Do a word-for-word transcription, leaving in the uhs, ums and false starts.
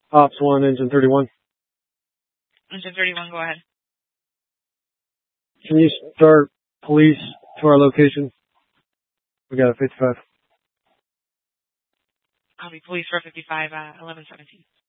Ops one, engine thirty-one. Engine thirty-one, go ahead. Can you start police to our location? We got a fifty-five. Copy, police for fifty-five, uh, eleven seventeen.